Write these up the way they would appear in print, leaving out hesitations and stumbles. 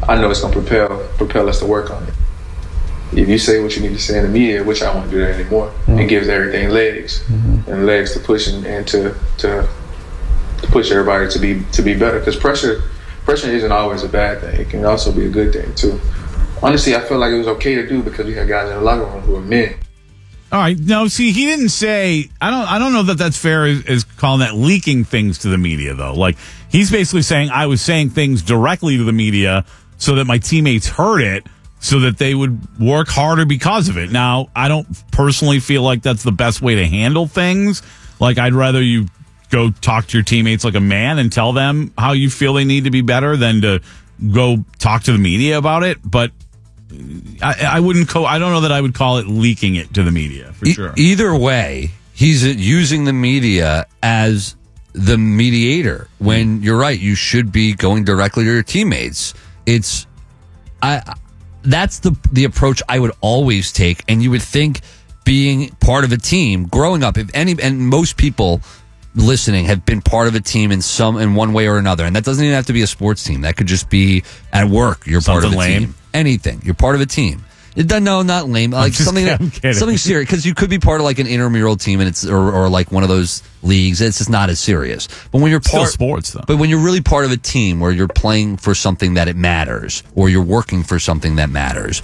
I know it's going to propel us to work on it. If you say what you need to say in the media, which I won't do that anymore, it gives everything legs and legs to push and to push everybody to be better. Because pressure isn't always a bad thing. It can also be a good thing too. Honestly, I feel like it was okay to do because we had guys in the locker room who are men. All right. No, see, he didn't say. I don't know that that's fair as calling that leaking things to the media, though. Like, he's basically saying I was saying things directly to the media so that my teammates heard it, so that they would work harder because of it. Now, I don't personally feel like that's the best way to handle things. Like, I'd rather you go talk to your teammates like a man and tell them how you feel they need to be better than to go talk to the media about it. But I wouldn't. I don't know that I would call it leaking it to the media for sure. Either way, he's using the media as the mediator. When you're right, you should be going directly to your teammates. That's the approach I would always take, and you would think being part of a team, growing up, and most people listening have been part of a team in one way or another, and that doesn't even have to be a sports team. That could just be at work. You're part of a team. Anything. You're part of a team. No, not lame. Like something serious, because you could be part of like an intramural team, and it's or like one of those leagues. It's just not as serious. But when you're still sports, though. But when you're really part of a team where you're playing for something that it matters, or you're working for something that matters,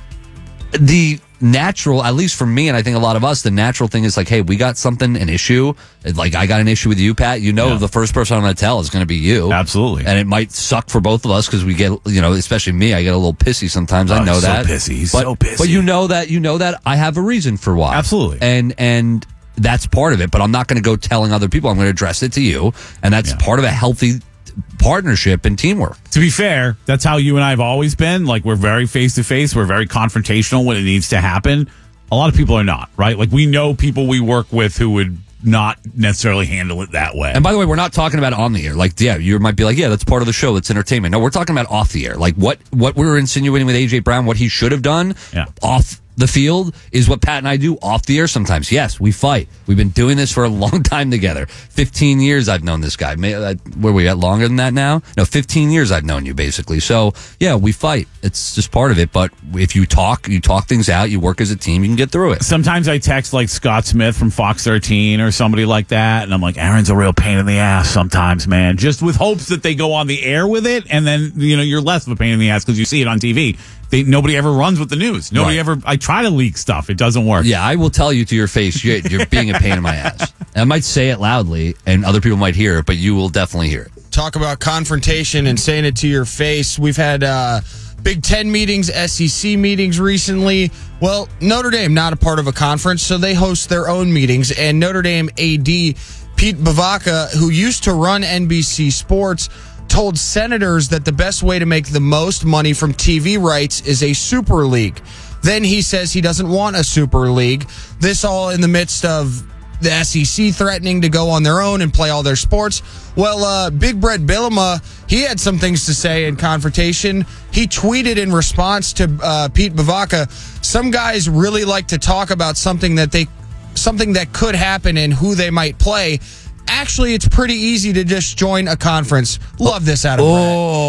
the natural, at least for me, and I think a lot of us, the natural thing is like, hey, we got something, an issue. Like, I got an issue with you, Pat. The first person I'm going to tell is going to be you. Absolutely. And it might suck for both of us because we get, especially me, I get a little pissy sometimes. I know that. He's so pissy. But you know that I have a reason for why. Absolutely. And that's part of it. But I'm not going to go telling other people. I'm going to address it to you. And that's part of a healthy partnership and teamwork. To be fair, that's how you and I have always been. Like, we're very face-to-face. We're very confrontational when it needs to happen. A lot of people are not, right? Like, we know people we work with who would not necessarily handle it that way. And by the way, we're not talking about on the air. Like, yeah, you might be like, yeah, that's part of the show. It's entertainment. No, we're talking about off the air. Like, what we were insinuating with A.J. Brown, what he should have done off the field is what Pat and I do off the air sometimes. Yes, we fight. We've been doing this for a long time together. 15 years I've known this guy. Where are we at, longer than that now? No, 15 years I've known you, basically. So, yeah, we fight. It's just part of it. But if you talk things out, you work as a team, you can get through it. Sometimes I text like Scott Smith from Fox 13 or somebody like that, and I'm like, Aaron's a real pain in the ass sometimes, man. Just with hopes that they go on the air with it, and then, you're less of a pain in the ass because you see it on TV. Nobody ever runs with the news. Nobody ever. I try to leak stuff. It doesn't work. Yeah, I will tell you to your face, you're being a pain in my ass. And I might say it loudly, and other people might hear it, but you will definitely hear it. Talk about confrontation and saying it to your face. We've had Big Ten meetings, SEC meetings recently. Well, Notre Dame, not a part of a conference, so they host their own meetings. And Notre Dame AD Pete Bavacca, who used to run NBC Sports, told senators that the best way to make the most money from TV rights is a super league. Then he says he doesn't want a super league. This all in the midst of the SEC threatening to go on their own and play all their sports. Well, Big Brett Bielema, he had some things to say in confrontation. He tweeted in response to Pete Bavacca, some guys really like to talk about something that could happen and who they might play. Actually, it's pretty easy to just join a conference. Love this out of Brett.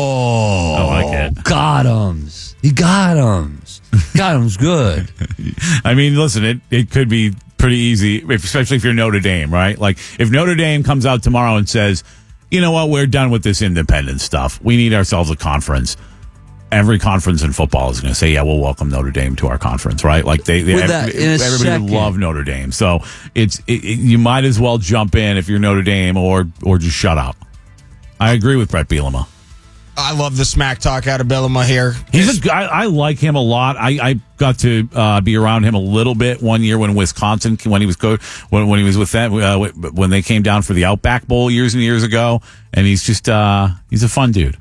I like it. Got him. He got him. Got him's good. I mean, listen, it could be pretty easy, especially if you're Notre Dame, right? Like, if Notre Dame comes out tomorrow and says, you know what, we're done with this independent stuff. We need ourselves a conference. Every conference in football is going to say, yeah, we'll welcome Notre Dame to our conference, right? Like, everybody would love Notre Dame. So you might as well jump in if you're Notre Dame or just shut up. I agree with Brett Bielema. I love the smack talk out of Bielema here. I like him a lot. I got to be around him a little bit one year when Wisconsin, when he was when he was with them, when they came down for the Outback Bowl years and years ago. And he's just he's a fun dude.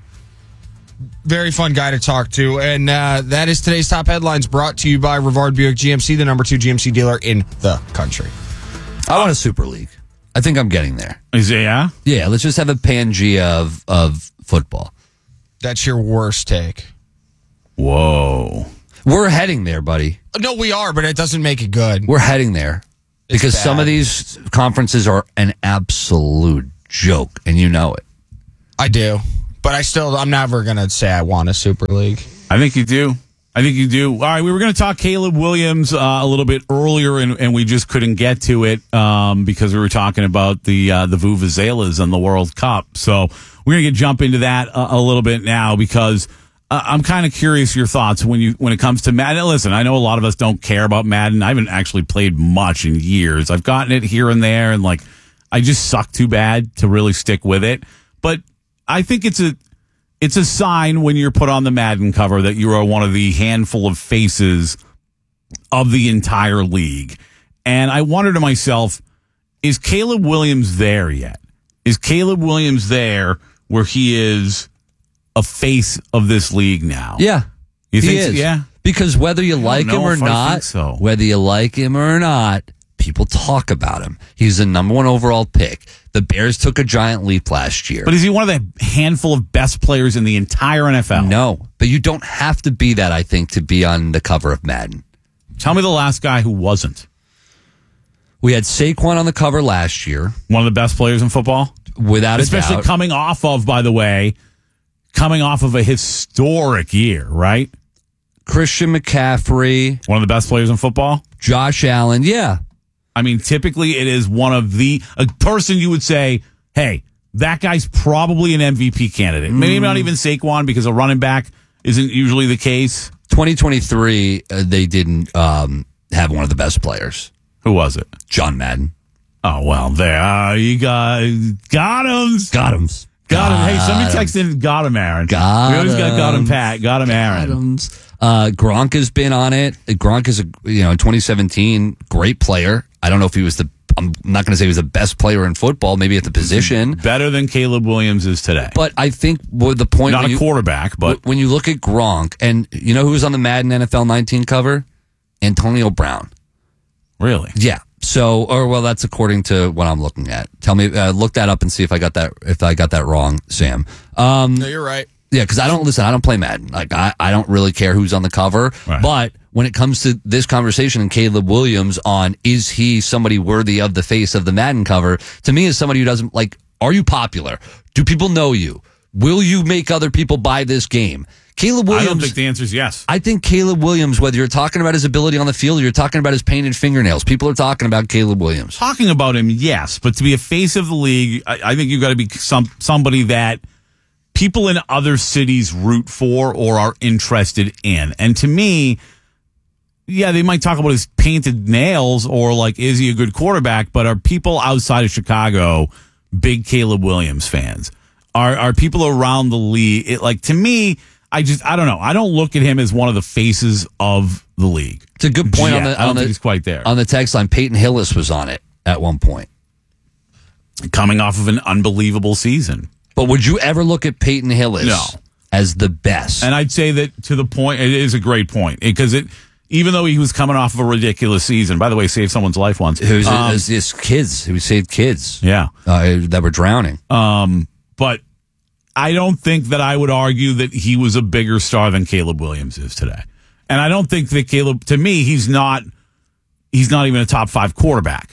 Very fun guy to talk to. And that is today's top headlines, brought to you by Rivard Buick GMC, the number 2 GMC dealer in the country. I want a super league. I think I'm getting there. Is it, yeah? Yeah, let's just have a Pangea of football. That's your worst take. Whoa. We're heading there, buddy. No, we are, but it doesn't make it good. We're heading there. Because some of these conferences are an absolute joke, and you know it. I do. But I'm never going to say I want a Super League. I think you do. All right, we were going to talk Caleb Williams a little bit earlier, and we just couldn't get to it because we were talking about the Vuvuzelas and the World Cup. So we're going to jump into that a little bit now because I'm kind of curious your thoughts when it comes to Madden. Listen, I know a lot of us don't care about Madden. I haven't actually played much in years. I've gotten it here and there, and I just suck too bad to really stick with it. But I think it's a sign when you're put on the Madden cover that you are one of the handful of faces of the entire league. And I wonder to myself, is Caleb Williams there yet? Is Caleb Williams there where he is a face of this league now? Yeah. You think he is. So? Yeah. Because whether you like him or not, people talk about him. He's the number 1 overall pick. The Bears took a giant leap last year. But is he one of the handful of best players in the entire NFL? No, but you don't have to be that, I think, to be on the cover of Madden. Tell me the last guy who wasn't. We had Saquon on the cover last year. One of the best players in football? Without a doubt. Especially coming off of a historic year, right? Christian McCaffrey. One of the best players in football? Josh Allen, yeah. I mean, typically it is a person you would say, hey, that guy's probably an MVP candidate. Maybe not even Saquon because a running back isn't usually the case. 2023, they didn't have one of the best players. Who was it? John Madden. Oh, well, there. You got him. Got him. Hey, somebody texted got him, Aaron. We always got him, Pat. Got him, Aaron. Gronk has been on it. Gronk is in 2017, great player. I don't know if he was I'm not going to say he was the best player in football, maybe at the position. Better than Caleb Williams is today. But I think the point... Not a quarterback, but... When you look at Gronk, and you know who was on the Madden NFL 19 cover? Antonio Brown. Really? Yeah. So, that's according to what I'm looking at. Tell me, look that up and see if I got that wrong, Sam. No, you're right. Yeah, because I don't play Madden. I don't really care who's on the cover. Right. But when it comes to this conversation and Caleb Williams on, is he somebody worthy of the face of the Madden cover? To me, is somebody who doesn't are you popular? Do people know you? Will you make other people buy this game? Caleb Williams. I don't think the answer is yes. I think Caleb Williams, whether you're talking about his ability on the field or you're talking about his painted fingernails, people are talking about Caleb Williams. Talking about him, yes. But to be a face of the league, I think you've got to be somebody that people in other cities root for or are interested in. And to me, yeah, they might talk about his painted nails or is he a good quarterback, but are people outside of Chicago big Caleb Williams fans? Are people around the league? To me, I don't know. I don't look at him as one of the faces of the league. It's a good point. I don't think he's quite there. On the text line, Peyton Hillis was on it at one point. Coming off of an unbelievable season. But would you ever look at Peyton Hillis as the best? And I'd say that to the point, it is a great point. Because even though he was coming off of a ridiculous season, by the way, saved someone's life once. It was his kids. He saved kids. Yeah. That were drowning. But I don't think that I would argue that he was a bigger star than Caleb Williams is today. And I don't think that Caleb, to me, he's not even a top 5 quarterback.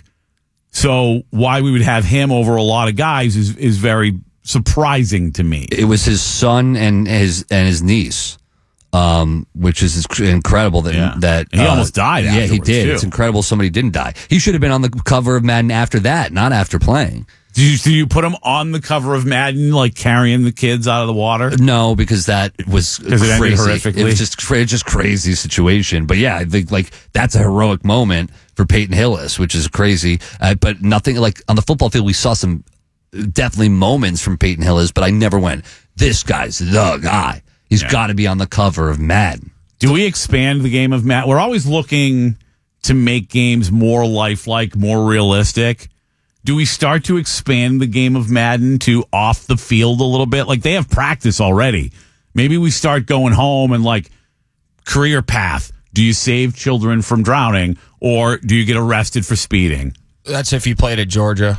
So why we would have him over a lot of guys is very surprising to me. It was his son and his niece, which is incredible that he almost died. Yeah, he did. Too. It's incredible somebody didn't die. He should have been on the cover of Madden after that, not after playing. Do you put him on the cover of Madden, carrying the kids out of the water? No, because that was crazy. It ended horrifically. It was just crazy situation. But yeah, I think that's a heroic moment for Peyton Hillis, which is crazy. But nothing on the football field. We saw some definitely moments from Peyton Hillis, but I never went, this guy's the guy. He's got to be on the cover of Madden. Do we expand the game of Madden? We're always looking to make games more lifelike, more realistic. Do we start to expand the game of Madden to off the field a little bit? They have practice already. Maybe we start going home and career path. Do you save children from drowning or do you get arrested for speeding? That's if you played at Georgia.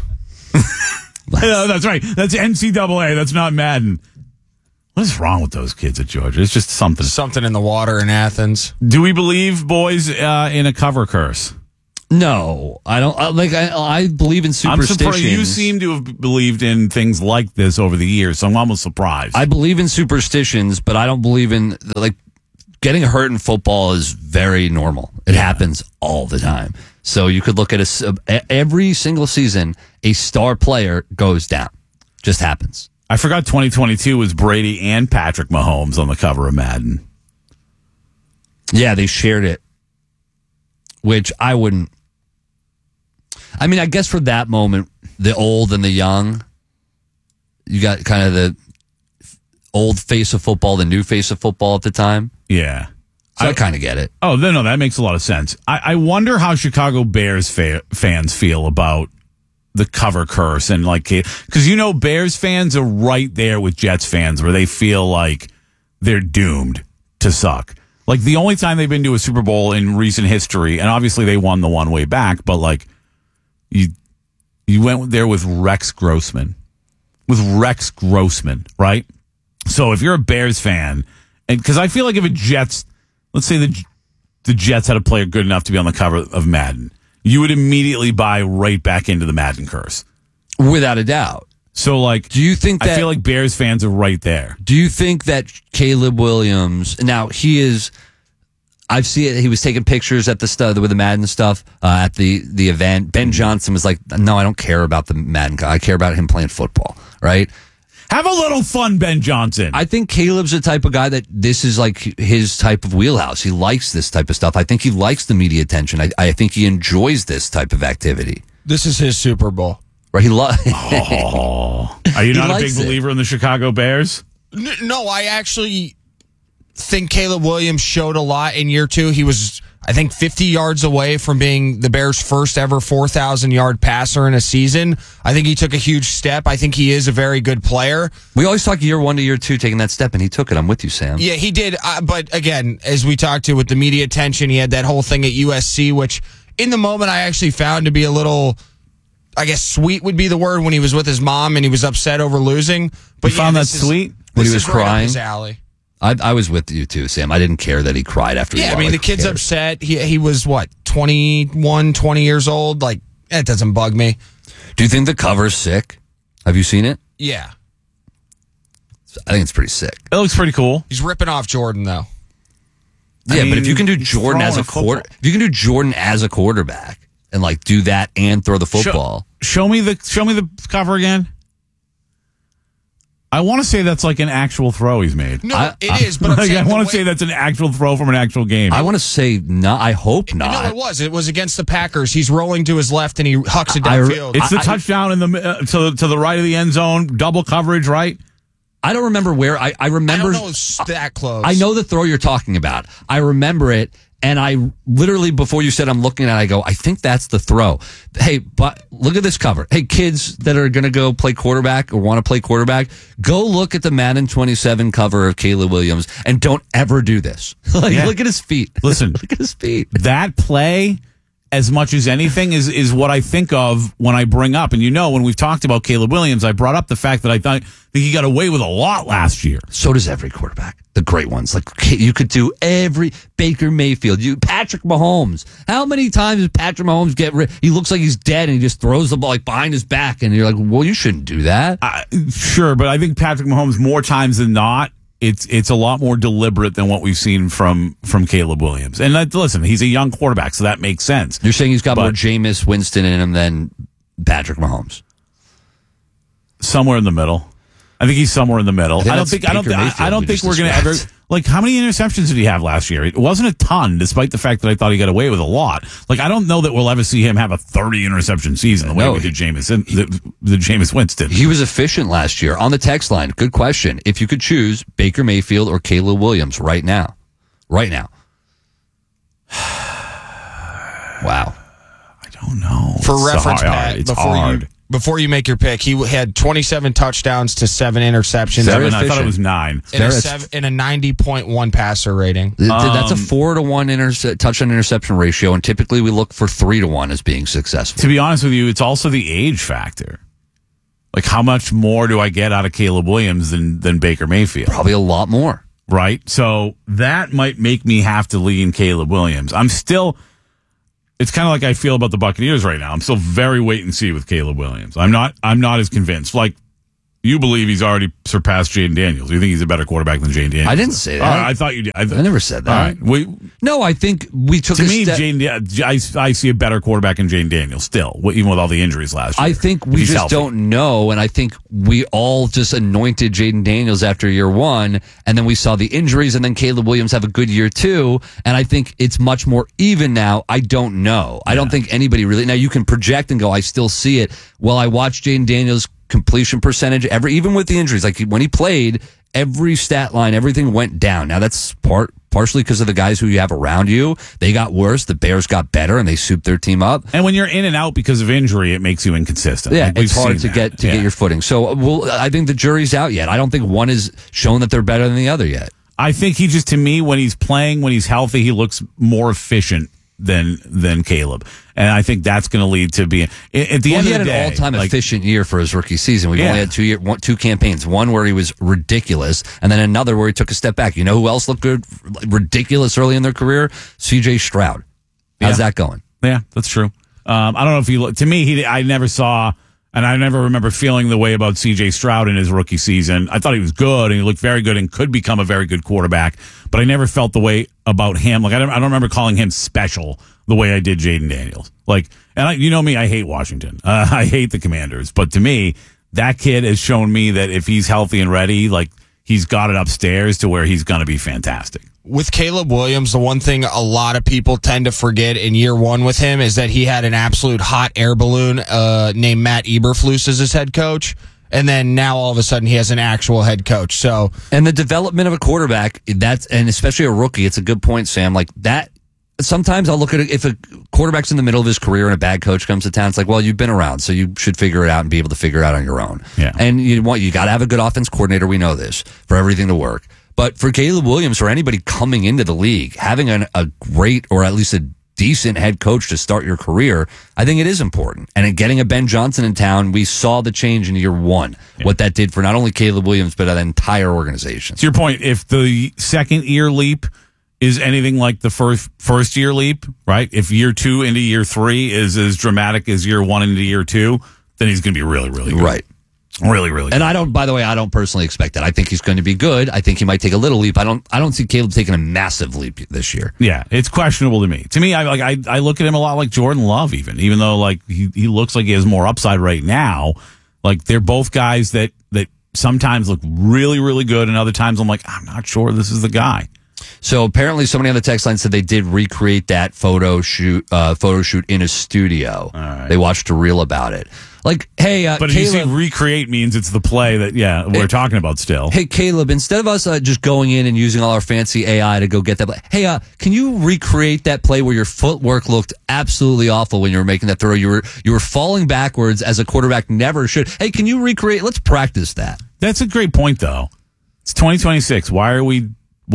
No, that's right. That's NCAA. That's not Madden. What is wrong with those kids at Georgia? It's just something. Something in the water in Athens. Do we believe, boys, in a cover curse? No, I don't. I believe in I'm surprised superstitions. you seem to have believed in things like this over the years, so I'm almost surprised. I believe in superstitions, but I don't believe in getting hurt in football is very normal. It happens all the time. So you could look at every single season, a star player goes down. Just happens. I forgot 2022 was Brady and Patrick Mahomes on the cover of Madden. Yeah, they shared it, which I wouldn't. I mean, I guess for that moment, the old and the young, you got kind of the old face of football, the new face of football at the time. Yeah. So I kind of get it. Oh, no, that makes a lot of sense. I wonder how Chicago Bears fans feel about the cover curse and because Bears fans are right there with Jets fans where they feel like they're doomed to suck. Like the only time they've been to a Super Bowl in recent history, and obviously they won the one way back, but you went there with Rex Grossman. Right? So if you're a Bears fan, and because I feel like if let's say the Jets had a player good enough to be on the cover of Madden, you would immediately buy right back into the Madden curse. Without a doubt. So, do you think that... I feel like Bears fans are right there. Do you think that Caleb Williams... Now, he is... I've seen it. He was taking pictures at with the Madden stuff at the event. Ben Johnson was like, no, I don't care about the Madden. I care about him playing football, right? Have a little fun, Ben Johnson. I think Caleb's the type of guy that this is his type of wheelhouse. He likes this type of stuff. I think he likes the media attention. I think he enjoys this type of activity. This is his Super Bowl. Right? He Are you not a big believer in the Chicago Bears? No, I actually think Caleb Williams showed a lot in year 2. He was, I think, 50 yards away from being the Bears' first ever 4,000-yard passer in a season. I think he took a huge step. I think he is a very good player. We always talk year 1 to year 2 taking that step, and he took it. I'm with you, Sam. Yeah, he did. But again, as we talked to with the media attention, he had that whole thing at USC, which in the moment I actually found to be a little, I guess sweet would be the word, when he was with his mom and he was upset over losing. But you found that sweet? When he was right crying? Up his alley. I was with you too, Sam. I didn't care that he cried after. Yeah, I mean, the kid's upset. He was, 21, 20 years old? It doesn't bug me. Do you think the cover's sick? Have you seen it? Yeah. I think it's pretty sick. It looks pretty cool. He's ripping off Jordan, though. Yeah, but if you can do Jordan as a quarterback and do that and throw the football. Show me the cover again. I want to say that's an actual throw he's made. No, it is, but I'm saying I want to say that's an actual throw from an actual game. I want to say not. I hope not. No, it was. It was against the Packers. He's rolling to his left and he hucks it downfield. It's the touchdown in the to the right of the end zone, double coverage, right? I don't remember where. I remember. I don't know it's that close. I know the throw you're talking about. I remember it. And I literally, before you said I'm looking at it, I go, I think that's the throw. Hey, but look at this cover. Hey, kids that are going to go play quarterback or want to play quarterback, go look at the Madden 27 cover of Caleb Williams and don't ever do this. Look at his feet. Listen, look at his feet. That play, as much as anything, is what I think of when I bring up. And when we've talked about Caleb Williams, I brought up the fact that I think he got away with a lot last year. So does every quarterback. The great ones. You could do every Baker Mayfield, Patrick Mahomes. How many times does Patrick Mahomes he looks like he's dead and he just throws the ball behind his back and you're like, well, you shouldn't do that. Sure, but I think Patrick Mahomes, more times than not, it's a lot more deliberate than what we've seen from Caleb Williams. And listen, he's a young quarterback, so that makes sense. You're saying he's got more Jameis Winston in him than Patrick Mahomes? Somewhere in the middle. I think he's somewhere in the middle. I don't think we're going to ever. How many interceptions did he have last year? It wasn't a ton, despite the fact that I thought he got away with a lot. I don't know that we'll ever see him have a 30 interception season the way we did Jameis Winston. He was efficient last year. On the text line, good question. If you could choose Baker Mayfield or Caleb Williams right now. Wow. I don't know. For reference, Pat, before you make your pick, he had 27 touchdowns to 7 interceptions. I thought it was 9. And a 90.1 passer rating. That's a 4-to-1 touchdown interception ratio, and typically we look for 3-to-1 as being successful. To be honest with you, it's also the age factor. How much more do I get out of Caleb Williams than Baker Mayfield? Probably a lot more. Right? So that might make me have to lean Caleb Williams. I'm still... it's kind of like I feel about the Buccaneers right now. I'm still very wait and see with Caleb Williams. I'm not as convinced. Like, you believe he's already surpassed Jaden Daniels. You think he's a better quarterback than Jaden Daniels? I didn't say that. I thought you did. I never said that. All right. No, I think we took to a me, step. I see a better quarterback in Jaden Daniels still, even with all the injuries last year. I think we just don't know, and I think we all just anointed Jaden Daniels after year one, and then we saw the injuries, and then Caleb Williams have a good year too, and I think it's much more even now. I don't know. I don't think anybody really. Now, you can project and go, I still see it. Well, I watched Jaden Daniels' completion percentage, even with the injuries, like when he played, every stat line, everything went down. Now, that's partially because of the guys who you have around you. They got worse. The Bears got better, and they souped their team up. And when you're in and out because of injury, it makes you inconsistent. Yeah, like it's hard to get your footing. So, I think the jury's out yet. I don't think one is shown that they're better than the other yet. I think he just, to me, when he's playing, when he's healthy, he looks more efficient than Caleb. And I think that's going to lead to being at the end of the day. He had an all-time efficient year for his rookie season. We've only had two campaigns. One where he was ridiculous, and then another where he took a step back. You know who else looked good, ridiculous early in their career? C.J. Stroud. How's that going? Yeah, that's true. I don't know if he to me, I never saw, and I never remember feeling the way about C.J. Stroud in his rookie season. I thought he was good, and he looked very good and could become a very good quarterback, but I never felt the way about him. Like, I don't remember calling him special the way I did Jaden Daniels. Like, and you know me, I hate Washington. I hate the Commanders. But to me, that kid has shown me that if he's healthy and ready, like, he's got it upstairs to where he's going to be fantastic. With Caleb Williams, the one thing a lot of people tend to forget in year one with him is that he had an absolute hot air balloon named Matt Eberflus as his head coach. And then now all of a sudden he has an actual head coach. So, and the development of a quarterback, and especially a rookie, it's a good point, Sam. Like that, sometimes I'll look at it, if a quarterback's in the middle of his career and a bad coach comes to town, it's like, well, you've been around, so you should figure it out and be able to figure it out on your own. Yeah. And you got to have a good offense coordinator. We know this, for everything to work. But for Caleb Williams, for anybody coming into the league, having a great, or at least a decent head coach to start your career, I think it is important. And in getting a Ben Johnson in town, we saw the change in year one, what that did for not only Caleb Williams, but an entire organization. To your point, if the second year leap is anything like the first year leap, right? If year two into year three is as dramatic as year one into year two, then he's going to be really, really good. Right. Really, really good. And by the way, I don't personally expect that. I think he's going to be good. I think he might take a little leap. I don't see Caleb taking a massive leap this year. Yeah, it's questionable to me. To me, I look at him a lot like Jordan Love, even though like he looks like he has more upside right now. Like, they're both guys that sometimes look really, really good, and other times I'm like, I'm not sure this is the guy. So apparently somebody on the text line said they did recreate that photo shoot in a studio. All right. They watched a reel about it. Like, hey, but Caleb, you see, recreate means it's the play that, we're talking about still. Hey, Caleb, instead of us just going in and using all our fancy AI to go get that play, hey, can you recreate that play where your footwork looked absolutely awful when you were making that throw? You were falling backwards as a quarterback never should. Hey, can you recreate? Let's practice that. That's a great point, though. It's 2026. Why are we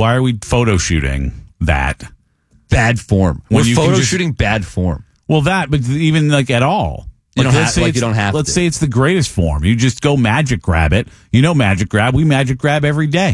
photo shooting that? Bad form. When we're photo shooting bad form. Well, but even like at all. You don't have Let's say it's the greatest form. You just go magic grab it. You know magic grab. We magic grab every day.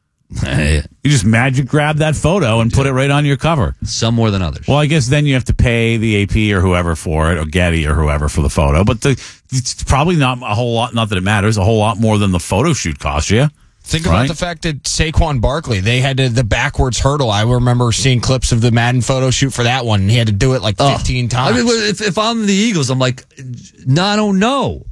You just magic grab that photo and put it right on your cover. Some more than others. Well, I guess then you have to pay the AP or whoever for it, or Getty or whoever for the photo. But it's probably not a whole lot, not that it matters, a whole lot more than the photo shoot cost you. Think about the fact that Saquon Barkley, they had the backwards hurdle. I remember seeing clips of the Madden photo shoot for that one, and he had to do it like 15 times. I mean, if I'm the Eagles, I'm like, no, I don't know.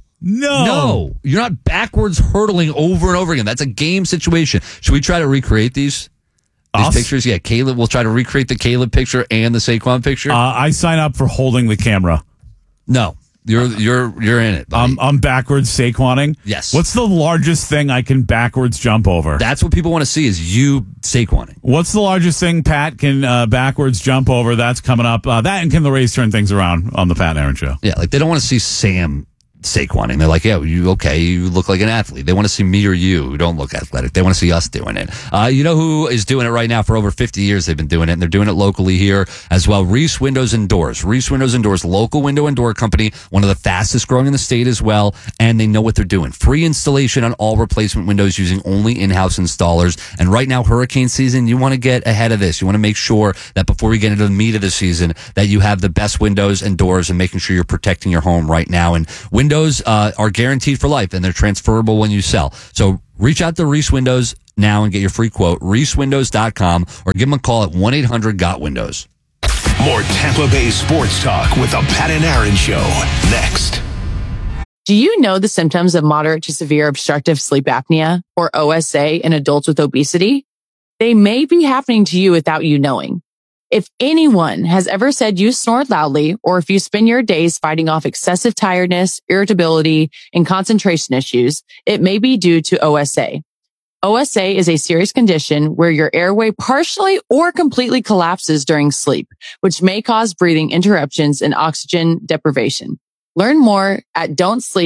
No. You're not backwards hurdling over and over again. That's a game situation. Should we try to recreate these pictures? Yeah, Caleb, we'll try to recreate the Caleb picture and the Saquon picture. I sign up for holding the camera. No. You're in it, buddy. I'm backwards Saquoning. Yes. What's the largest thing I can backwards jump over? That's what people want to see, is you Saquoning. What's the largest thing Pat can backwards jump over? That's coming up. That and can the Rays turn things around on the Pat and Aaron Show? Yeah, like they don't want to see Sam Saquon, and they're like, yeah, you look like an athlete. They want to see me or you who don't look athletic. They want to see us doing it. You know who is doing it right now? For over 50 years they've been doing it, and they're doing it locally here as well. Reese Windows and Doors. Reese Windows and Doors, local window and door company, one of the fastest growing in the state as well, and they know what they're doing. Free installation on all replacement windows using only in-house installers. And right now, hurricane season, you want to get ahead of this. You want to make sure that before we get into the meat of the season that you have the best windows and doors and making sure you're protecting your home right now. And windows are guaranteed for life, and they're transferable when you sell. So reach out to Reese Windows now and get your free quote, reesewindows.com, or give them a call at 1-800-GOT-WINDOWS. More Tampa Bay sports talk with the Pat and Aaron Show next. Do you know the symptoms of moderate to severe obstructive sleep apnea, or OSA, in adults with obesity? They may be happening to you without you knowing. If anyone has ever said you snore loudly, or if you spend your days fighting off excessive tiredness, irritability, and concentration issues, it may be due to OSA. OSA is a serious condition where your airway partially or completely collapses during sleep, which may cause breathing interruptions and oxygen deprivation. Learn more at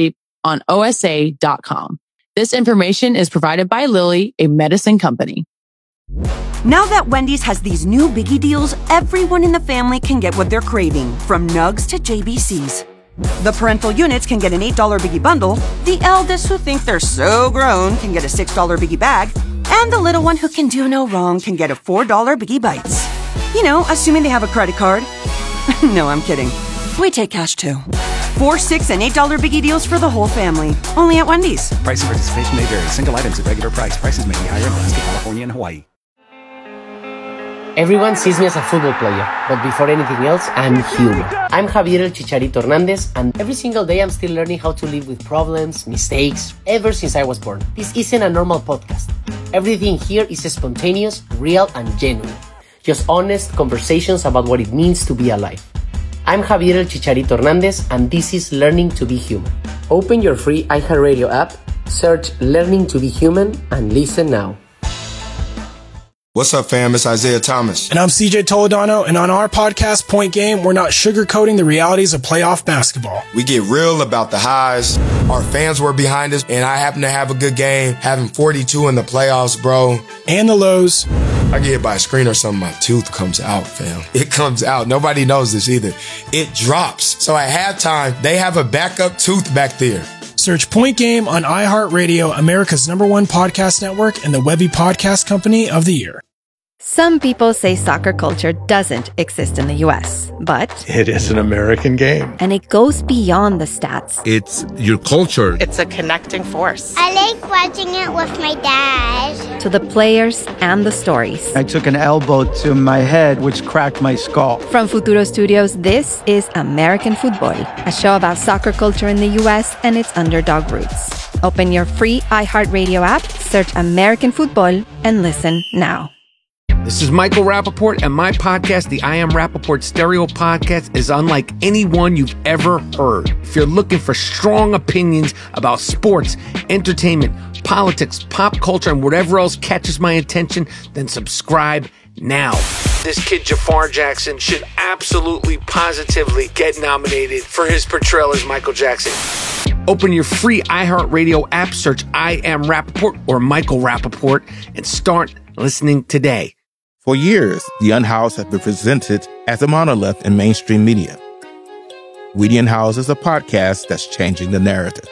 don'tsleeponosa.com. This information is provided by Lilly, a medicine company. Now that Wendy's has these new biggie deals, everyone in the family can get what they're craving, from nugs to JBCs. The parental units can get an $8 biggie bundle, the eldest who think they're so grown can get a $6 biggie bag, and the little one who can do no wrong can get a $4 biggie bites. You know, assuming they have a credit card. No, I'm kidding. We take cash too. $4, $6, and $8 biggie deals for the whole family. Only at Wendy's. Price and participation may vary. Single items at regular price. Prices may be higher in Alaska, California, and Hawaii. Everyone sees me as a football player, but before anything else, I'm human. I'm Javier El Chicharito Hernandez, and every single day I'm still learning how to live with problems, mistakes, ever since I was born. This isn't a normal podcast. Everything here is spontaneous, real, and genuine. Just honest conversations about what it means to be alive. I'm Javier El Chicharito Hernandez, and this is Learning to Be Human. Open your free iHeartRadio app, search Learning to Be Human, and listen now. What's up, fam? It's Isaiah Thomas. And I'm CJ Toledano, and on our podcast, Point Game, we're not sugarcoating the realities of playoff basketball. We get real about the highs. Our fans were behind us, and I happen to have a good game, having 42 in the playoffs, bro. And the lows. I get hit by a screen or something, my tooth comes out, fam. It comes out. Nobody knows this either. It drops. So at halftime, they have a backup tooth back there. Search Point Game on iHeartRadio, America's #1 podcast network, and the Webby Podcast Company of the Year. Some people say soccer culture doesn't exist in the U.S., but it is an American game. And it goes beyond the stats. It's your culture. It's a connecting force. I like watching it with my dad. To the players and the stories. I took an elbow to my head, which cracked my skull. From Futuro Studios, this is American Football, a show about soccer culture in the U.S. and its underdog roots. Open your free iHeartRadio app, search American Football, and listen now. This is Michael Rappaport, and my podcast, the I Am Rappaport Stereo Podcast, is unlike any one you've ever heard. If you're looking for strong opinions about sports, entertainment, politics, pop culture, and whatever else catches my attention, then subscribe now. This kid Jafar Jackson should absolutely, positively get nominated for his portrayal as Michael Jackson. Open your free iHeartRadio app, search I Am Rappaport or Michael Rappaport, and start listening today. For years, The Unhoused has been presented as a monolith in mainstream media. We the Unhoused is a podcast that's changing the narrative.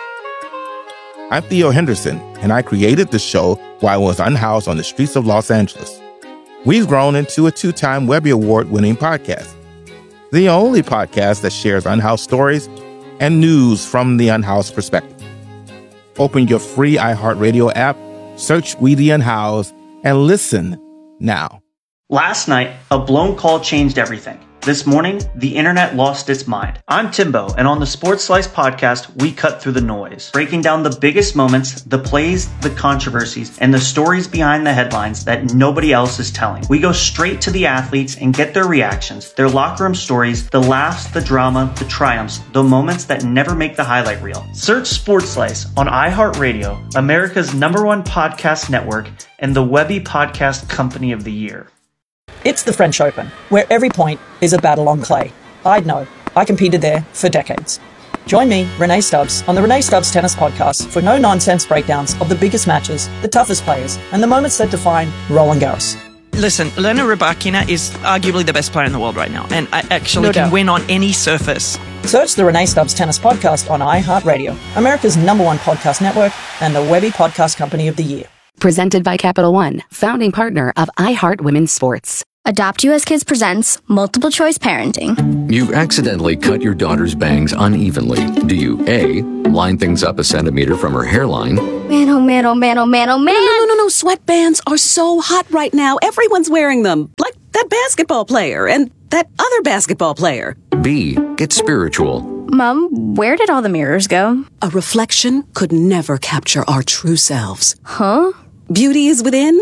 I'm Theo Henderson, and I created the show while I was unhoused on the streets of Los Angeles. We've grown into a 2-time Webby Award-winning podcast. The only podcast that shares unhoused stories and news from the unhoused perspective. Open your free iHeartRadio app, search We the Unhoused, and listen now. Last night, a blown call changed everything. This morning, the internet lost its mind. I'm Timbo, and on the Sports Slice podcast, we cut through the noise, breaking down the biggest moments, the plays, the controversies, and the stories behind the headlines that nobody else is telling. We go straight to the athletes and get their reactions, their locker room stories, the laughs, the drama, the triumphs, the moments that never make the highlight reel. Search Sports Slice on iHeartRadio, America's #1 podcast network, and the Webby Podcast Company of the Year. It's the French Open, where every point is a battle on clay. I'd know. I competed there for decades. Join me, Renee Stubbs, on the Renee Stubbs Tennis Podcast for no-nonsense breakdowns of the biggest matches, the toughest players, and the moments that define Roland Garros. Listen, Elena Rybakina is arguably the best player in the world right now, and I actually can win on any surface. Search the Renee Stubbs Tennis Podcast on iHeartRadio, America's #1 podcast network, and the Webby Podcast Company of the Year. Presented by Capital One, founding partner of iHeart Women's Sports. Adopt US Kids presents Multiple Choice Parenting. You accidentally cut your daughter's bangs unevenly. Do you A, line things up a centimeter from her hairline? Man, oh man, oh man, oh man, oh man. No. Sweatbands are so hot right now. Everyone's wearing them. Like that basketball player and that other basketball player. B, get spiritual. Mom, where did all the mirrors go? A reflection could never capture our true selves. Huh? Beauty is within.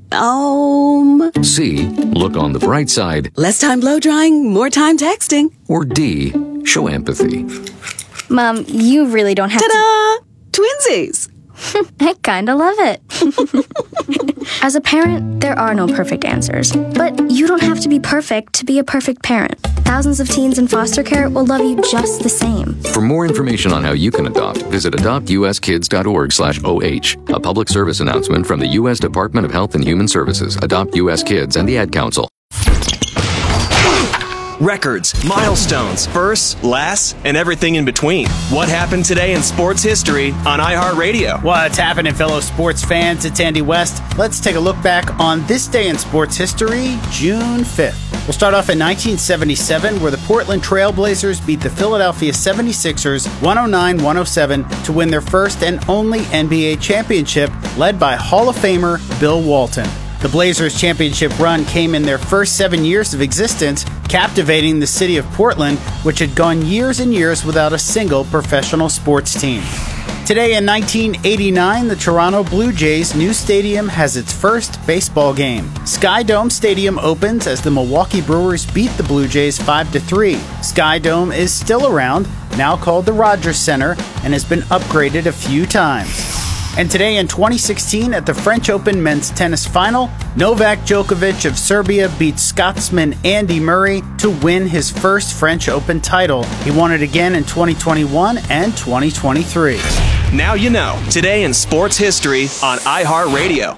C, look on the bright side. Less time blow drying, more time texting. Or D, show empathy. Mom, you really don't have Ta-da! Twinsies! I kinda love it. As a parent, there are no perfect answers. But you don't have to be perfect to be a perfect parent. Thousands of teens in foster care will love you just the same. For more information on how you can adopt, visit adoptuskids.org/OH. A public service announcement from the U.S. Department of Health and Human Services, Adopt U.S. Kids, and the Ad Council. Records, milestones, firsts, lasts, and everything in between. What happened today in sports history on iHeartRadio? What's happening, fellow sports fans? It's Andy West. Let's take a look back on this day in sports history, June 5th. We'll start off in 1977, where the Portland Trail Blazers beat the Philadelphia 76ers 109-107 to win their first and only NBA championship, led by Hall of Famer Bill Walton. The Blazers' championship run came in their first 7 years of existence, captivating the city of Portland, which had gone years and years without a single professional sports team. Today in 1989, the Toronto Blue Jays' new stadium has its first baseball game. Sky Dome Stadium opens as the Milwaukee Brewers beat the Blue Jays 5-3. Sky Dome is still around, now called the Rogers Center, and has been upgraded a few times. And today in 2016 at the French Open men's tennis final, Novak Djokovic of Serbia beat Scotsman Andy Murray to win his first French Open title. He won it again in 2021 and 2023. Now you know, today in sports history on iHeartRadio.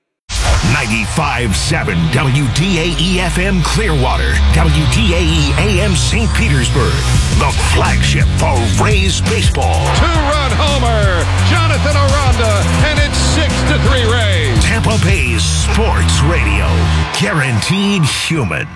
95.7 WDAE-FM Clearwater, WDAE AM St. Petersburg, the flagship for Rays baseball. Two-run homer, Jonathan Aranda, and it's 6-3 Rays. Tampa Bay Sports Radio, guaranteed human.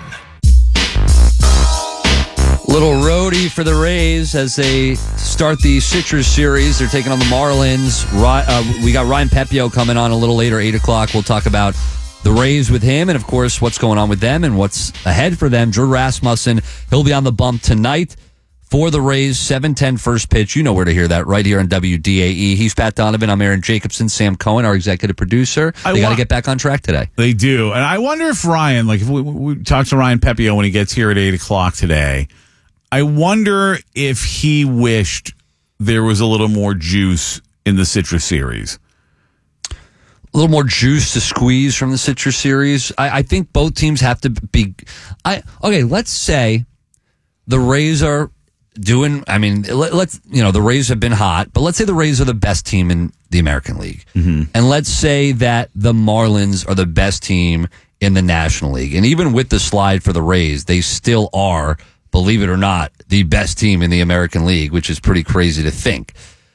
Little roadie for the Rays as they start the Citrus Series. They're taking on the Marlins. We got Ryan Pepiot coming on a little later, 8 o'clock. We'll talk about the Rays with him and, of course, what's going on with them and what's ahead for them. Drew Rasmussen, he'll be on the bump tonight for the Rays. 7:10 first pitch. You know where to hear that, right here on WDAE. He's Pat Donovan. I'm Aaron Jacobson. Sam Cohen, our executive producer. They got to get back on track today. They do. And I wonder if Ryan, if we talk to Ryan Pepiot when he gets here at 8 o'clock today, I wonder if he wished there was a little more juice in the Citrus Series. A little more juice to squeeze from the Citrus Series. I think both teams have to be... Okay, let's say the Rays are doing... the Rays have been hot, but let's say the Rays are the best team in the American League. Mm-hmm. And let's say that the Marlins are the best team in the National League. And even with the slide for the Rays, they still are... believe it or not, the best team in the American League, which is pretty crazy to think.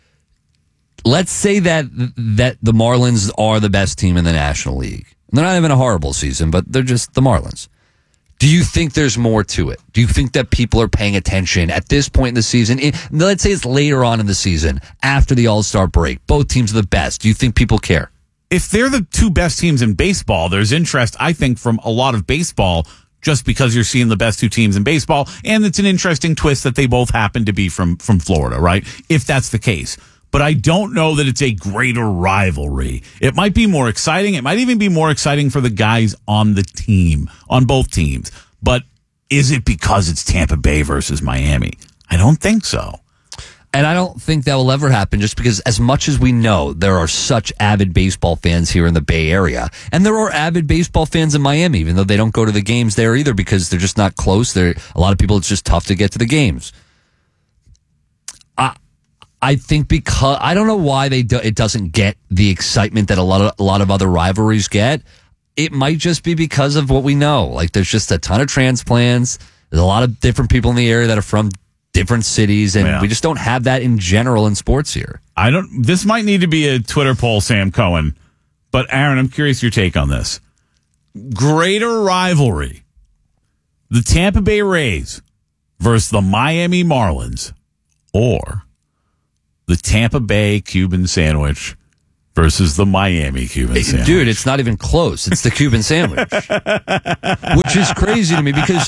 Let's say that the Marlins are the best team in the National League. They're not having a horrible season, but they're just the Marlins. Do you think there's more to it? Do you think that people are paying attention at this point in the season? Let's say it's later on in the season, after the All-Star break. Both teams are the best. Do you think people care? If they're the two best teams in baseball, there's interest, I think, from a lot of baseball just because you're seeing the best two teams in baseball, and it's an interesting twist that they both happen to be from Florida, right? If that's the case. But I don't know that it's a greater rivalry. It might be more exciting. It might even be more exciting for the guys on the team, on both teams. But is it because it's Tampa Bay versus Miami? I don't think so. And I don't think that will ever happen just because as much as we know, there are such avid baseball fans here in the Bay Area. And there are avid baseball fans in Miami, even though they don't go to the games there either because they're just not close. A lot of people, it's just tough to get to the games. I think because I don't know why it doesn't get the excitement that a lot of other rivalries get. It might just be because of what we know. Like there's just a ton of transplants. There's a lot of different people in the area that are from different cities, and we just don't have that in general in sports here. This might need to be a Twitter poll, Sam Cohen. But Aaron, I'm curious your take on this. Greater rivalry: the Tampa Bay Rays versus the Miami Marlins, or the Tampa Bay Cuban sandwich versus the Miami Cuban sandwich. Dude, it's not even close. It's the Cuban sandwich, which is crazy to me because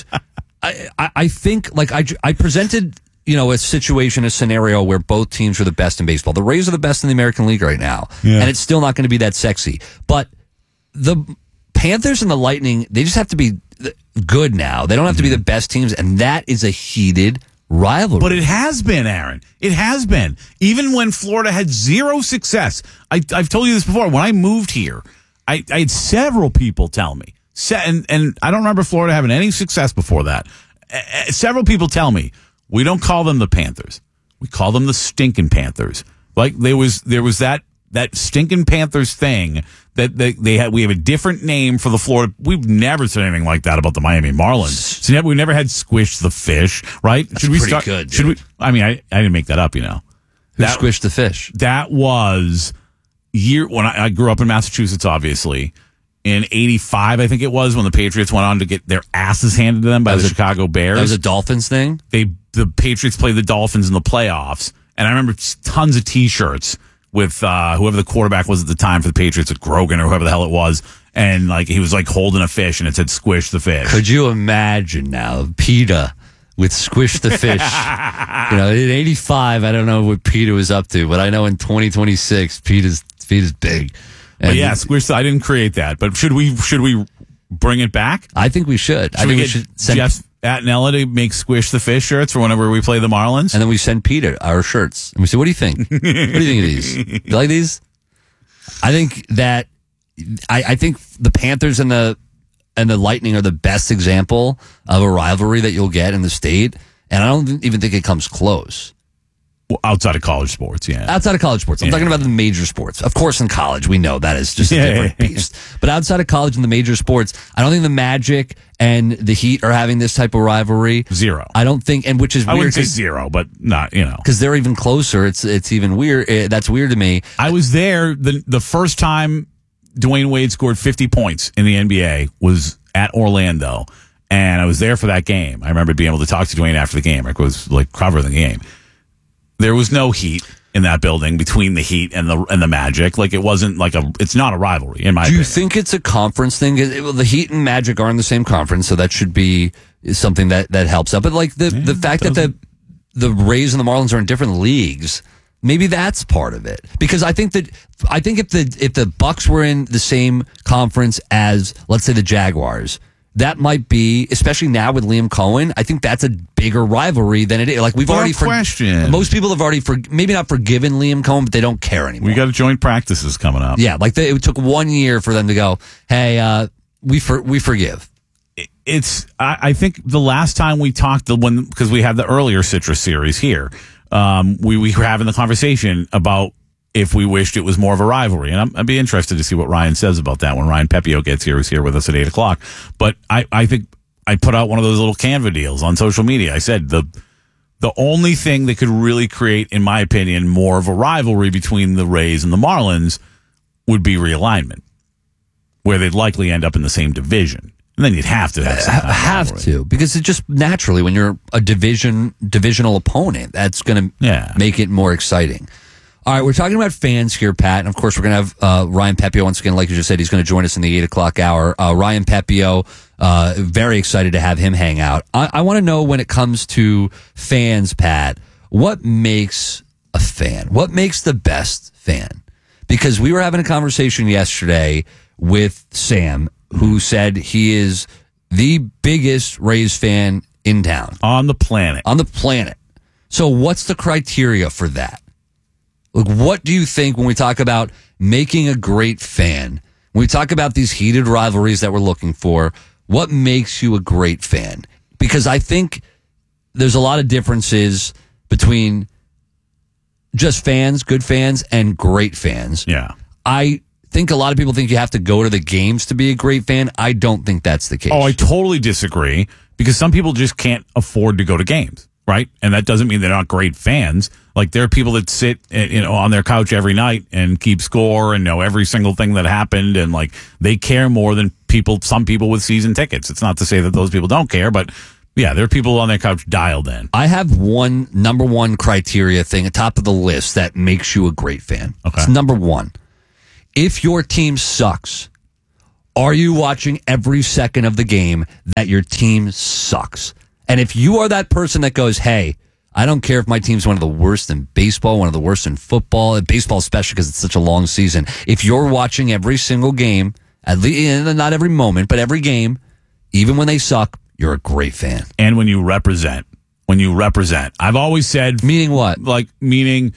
I think like I presented, a situation, a scenario where both teams are the best in baseball. The Rays are the best in the American League right now, and it's still not going to be that sexy. But the Panthers and the Lightning, they just have to be good now. They don't have to be the best teams, and that is a heated rivalry. But it has been, Aaron. It has been. Even when Florida had zero success. I've told you this before. When I moved here, I had several people tell me, and I don't remember Florida having any success before that. Several people tell me, we don't call them the Panthers. We call them the stinking Panthers. Like there was that stinking Panthers thing that they had. We have a different name for the Florida. We've never said anything like that about the Miami Marlins. So we've never had Squish the Fish, right? That's pretty good. Should we? I mean, I didn't make that up. Who Squished the Fish? That was when I grew up in Massachusetts, obviously. In 85, I think it was, when the Patriots went on to get their asses handed to them by the Chicago Bears. That was a Dolphins thing? The Patriots played the Dolphins in the playoffs, and I remember tons of T-shirts with whoever the quarterback was at the time for the Patriots, with Grogan or whoever the hell it was, and like he was like holding a fish, and it said "Squish the Fish." Could you imagine now PETA with "Squish the Fish"? In 85, I don't know what PETA was up to, but I know in 2026, PETA's big. But yeah, Squish. I didn't create that, but should we bring it back? I think we should. I think we should send Jeff Attinella to make Squish the Fish shirts for whenever we play the Marlins, and then we send PETA our shirts, and we say, "What do you think? What do you think of these? You like these?" I think that I think the Panthers and the Lightning are the best example of a rivalry that you'll get in the state, and I don't even think it comes close. Well, outside of college sports, yeah. Outside of college sports. I'm talking about the major sports. Of course, in college, we know that is just a different beast. But outside of college and the major sports, I don't think the Magic and the Heat are having this type of rivalry. Zero. I don't think, and which is weird. I wouldn't say zero, but not, Because they're even closer. It's even weird. That's weird to me. I was there the first time Dwayne Wade scored 50 points in the NBA was at Orlando. And I was there for that game. I remember being able to talk to Dwayne after the game. I was like covering the game. There was no heat in that building between the Heat and the Magic. Like it wasn't like it's not a rivalry in my opinion. Do you think it's a conference thing? The Heat and Magic are in the same conference, so that should be something that helps out. But like the fact that the Rays and the Marlins are in different leagues, maybe that's part of it. Because I think if the Bucks were in the same conference as, let's say, the Jaguars, that might be, especially now with Liam Cohen, I think that's a bigger rivalry than it is. Like we've already most people have already maybe not forgiven Liam Cohen, but they don't care anymore. We got joint practices coming up. Yeah, like it took 1 year for them to go, hey, we forgive. I think the last time we talked, because we had the earlier Citrus series here, we were having the conversation about if we wished it was more of a rivalry. And I'd be interested to see what Ryan says about that when Ryan Pepio gets here, who's here with us at 8 o'clock. But I think I put out one of those little Canva deals on social media. I said the only thing that could really create, in my opinion, more of a rivalry between the Rays and the Marlins would be realignment, where they'd likely end up in the same division. And then you'd have to have to, because it just naturally, when you're a divisional opponent, that's going to make it more exciting. All right, we're talking about fans here, Pat, and of course we're going to have Ryan Pepio once again. Like you just said, he's going to join us in the 8 o'clock hour. Ryan Pepio, very excited to have him hang out. I want to know, when it comes to fans, Pat, what makes a fan? What makes the best fan? Because we were having a conversation yesterday with Sam, who said he is the biggest Rays fan in town. On the planet. So what's the criteria for that? Like, what do you think when we talk about making a great fan? When we talk about these heated rivalries that we're looking for, what makes you a great fan? Because I think there's a lot of differences between just fans, good fans, and great fans. Yeah. I think a lot of people think you have to go to the games to be a great fan. I don't think that's the case. Oh, I totally disagree, because some people just can't afford to go to games, right? And that doesn't mean they're not great fans. Like, there are people that sit, on their couch every night and keep score and know every single thing that happened, and like they care more than some people with season tickets. It's not to say that those people don't care, but yeah, there are people on their couch dialed in. I have number one criteria thing at top of the list that makes you a great fan. Okay. It's number one. If your team sucks, are you watching every second of the game that your team sucks? And if you are that person that goes, hey, I don't care if my team's one of the worst in baseball, one of the worst in football, and baseball especially because it's such a long season. If you're watching every single game, at least not every moment, but every game, even when they suck, you're a great fan. And when you represent, I've always said, meaning what? Like, meaning,